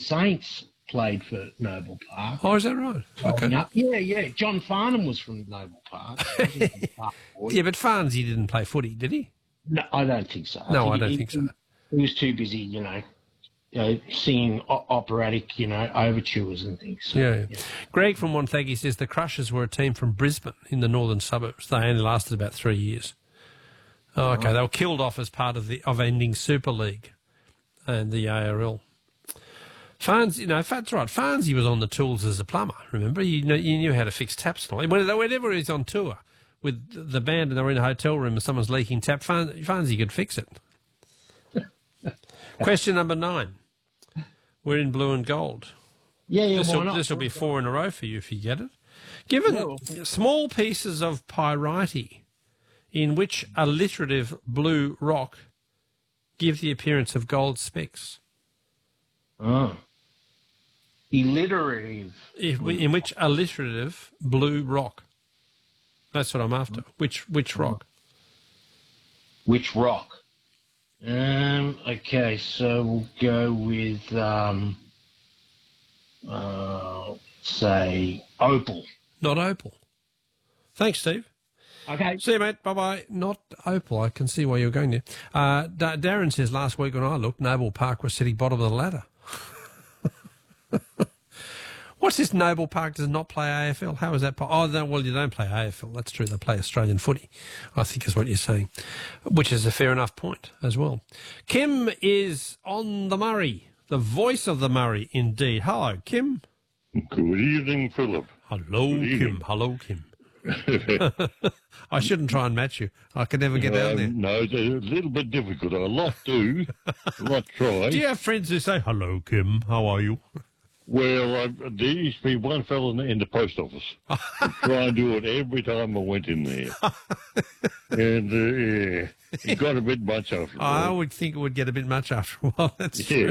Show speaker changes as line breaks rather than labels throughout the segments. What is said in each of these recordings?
Saints played for Noble Park.
Oh, is that right? Okay.
Yeah. John Farnham was from Noble Park.
Yeah, but Farnsey didn't play footy, did he?
No, I don't think so.
I don't think so.
He was too busy, singing operatic, overtures and things. So,
yeah. Greg from Wonthaggi says the Crushers were a team from Brisbane in the northern suburbs. They only lasted about 3 years. Oh, okay. They were killed off as part of ending Super League and the ARL. Farnsey, that's right. Farnsey was on the tools as a plumber. Remember, you knew how to fix taps. Whenever he's on tour with the band and they're in a hotel room and someone's leaking tap, Farnsey could fix it. Question number 9. We're in blue and gold.
Yeah. Why not?
This will be 4 in a row for you if you get it. Given small pieces of pyrite in which alliterative blue rock give the appearance of gold specks.
Oh. Alliterative.
In which alliterative blue rock. That's what I'm after. Which rock?
Which rock? Okay, so we'll go with, say, opal.
Not opal. Thanks, Steve.
Okay.
See you, mate. Bye-bye. Not opal. I can see why you're going there. Darren says last week when I looked, Noble Park was sitting bottom of the ladder. What's this? Noble Park does not play AFL? How is that? You don't play AFL. That's true. They play Australian footy, I think is what you're saying, which is a fair enough point as well. Kim is on the Murray, the voice of the Murray, indeed. Hello, Kim.
Good evening, Philip.
Hello, Kim. Hello, Kim. I shouldn't try and match you. I could never get down there.
No, it's a little bit difficult. A lot do. A lot try.
Do you have friends who say, hello, Kim, how are you?
Well, there used to be one fellow in the post office try and do it every time I went in there. And it got a bit much after a while.
I would think it would get a bit much after a while. That's true.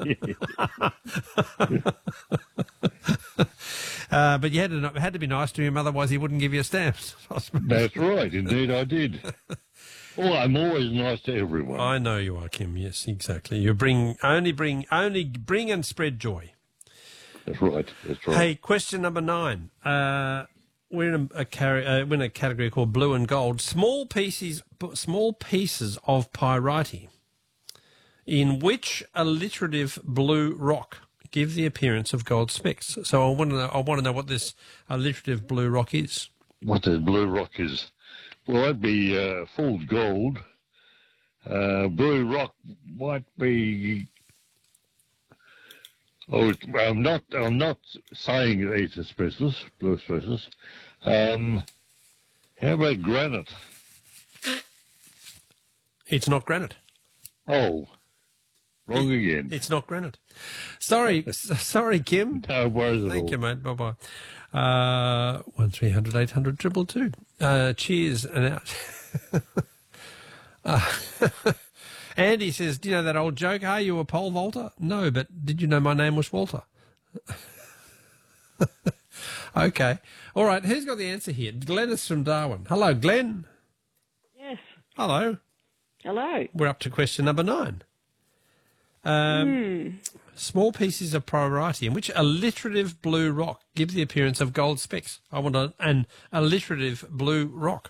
But you had to be nice to him, otherwise he wouldn't give you stamps.
That's right. Indeed, I did. Oh, I'm always nice to everyone.
I know you are, Kim. Yes, exactly. You only bring and spread joy.
That's right. That's right.
Hey, question number 9. We're in a category called blue and gold. Small pieces of pyrite in which alliterative blue rock give the appearance of gold specks. So I want to know what this alliterative blue rock is.
What the blue rock is? Well, that'd be full gold. Blue rock might be. Oh, I'm not saying it's asbestos, blue asbestos. How about granite?
It's not granite.
Oh, wrong again.
It's not granite. Sorry, Kim.
No worries at all.
Thank you, mate. Bye-bye. 1300 800 222. Cheers and out. Andy says, do you know that old joke? Are you a pole vaulter? No, but did you know my name was Walter? Okay. All right, who's got the answer here? Glennis from Darwin. Hello, Glenn.
Yes.
Hello.
Hello.
We're up to question number 9. Small pieces of pyrite in which alliterative blue rock give the appearance of gold specks. I want an alliterative blue rock.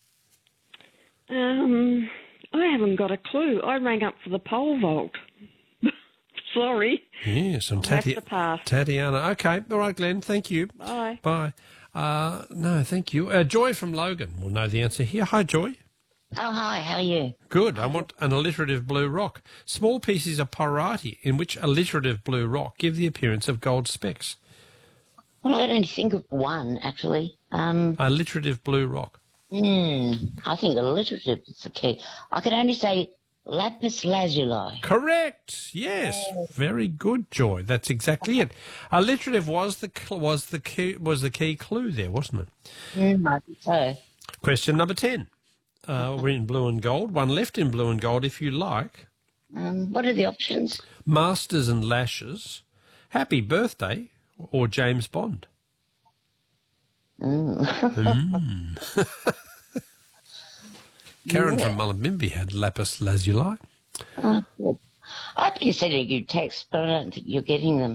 I haven't got a clue. I rang up for the pole vault. Sorry.
Yes, and
have to pass.
Tatiana. Okay, all right, Glenn. Thank you.
Bye.
Bye. No, thank you. Joy from Logan will know the answer here. Hi, Joy.
Oh, hi. How are you?
Good. I want an alliterative blue rock. Small pieces of pyrite in which alliterative blue rock give the appearance of gold specks.
Well, I don't think of one, actually.
Alliterative blue rock.
I think alliterative is the key. I can only say lapis lazuli.
Correct. Yes. Very good, Joy. That's exactly it. Alliterative was the key clue there, wasn't it?
I think so.
Question number 10. We're in blue and gold. One left in blue and gold, if you like.
What are the options?
Masters and Lashes, Happy Birthday, or James Bond. Karen from Mullumbimby had lapis lazuli.
Well, I've been sending you texts, but I don't think you're getting them.